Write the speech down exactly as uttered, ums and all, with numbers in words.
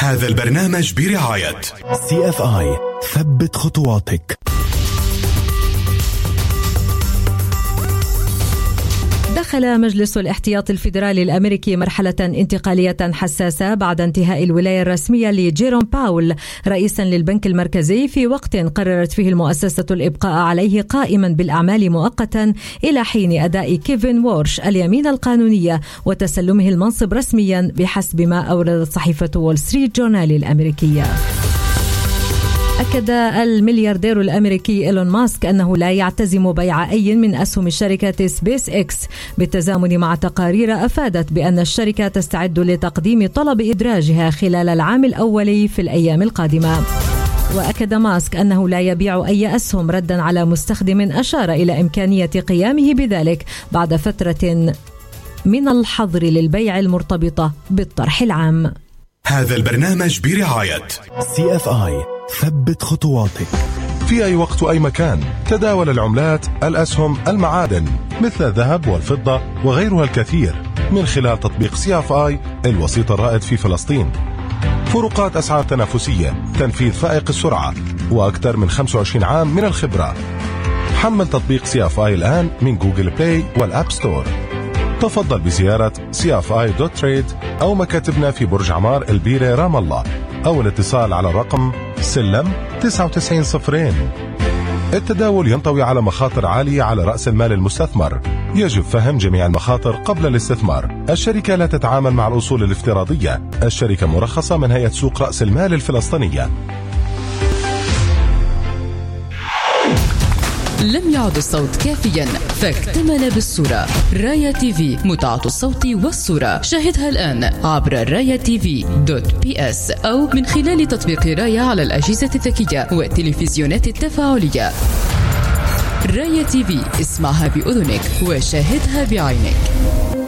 هذا البرنامج برعاية سي اف آي. ثبت خطواتك. دخل مجلس الاحتياط الفيدرالي الأمريكي مرحلة انتقالية حساسة بعد انتهاء الولاية الرسمية لجيروم باول رئيسا للبنك المركزي، في وقت قررت فيه المؤسسة الإبقاء عليه قائما بالأعمال مؤقتا إلى حين أداء كيفن وورش اليمين القانونية وتسلمه المنصب رسميا، بحسب ما أوردت صحيفة وول ستريت جورنال الأمريكية. أكد الملياردير الأمريكي إيلون ماسك أنه لا يعتزم بيع أي من أسهم شركة سبيس إكس، بالتزامن مع تقارير أفادت بأن الشركة تستعد لتقديم طلب إدراجها خلال العام الأول في الأيام القادمة. وأكد ماسك أنه لا يبيع أي أسهم، ردا على مستخدم أشار إلى إمكانية قيامه بذلك بعد فترة من الحظر للبيع المرتبطة بالطرح العام. هذا البرنامج برعاية سي اف آي. ثبت خطواتك. في أي وقت وأي مكان تداول العملات، الأسهم، المعادن مثل الذهب والفضة وغيرها الكثير من خلال تطبيق سي اف آي الوسيط الرائد في فلسطين. فروقات أسعار تنافسية، تنفيذ فائق السرعة، وأكثر من خمسة وعشرين عام من الخبرة. حمل تطبيق سي اف آي الآن من جوجل بلاي والأب ستور. تفضل بزيارة سي اف آي دوت تريد أو مكاتبنا في برج عمار البيرة رام الله، أو الاتصال على الرقم سلم تسعة وتسعين صفرين. التداول ينطوي على مخاطر عالية على رأس المال المستثمر، يجب فهم جميع المخاطر قبل الاستثمار. الشركة لا تتعامل مع الأصول الافتراضية. الشركة مرخصة من هيئة سوق رأس المال الفلسطينية. لم يعد الصوت كافيا فاكتمل بالصورة. رايا تي في، متعة الصوت والصورة. شاهدها الآن عبر رايا تي في دوت بي اس أو من خلال تطبيق رايا على الأجهزة الذكية والتلفزيونات التفاعلية. رايا تي في، اسمعها بأذنك وشاهدها بعينك.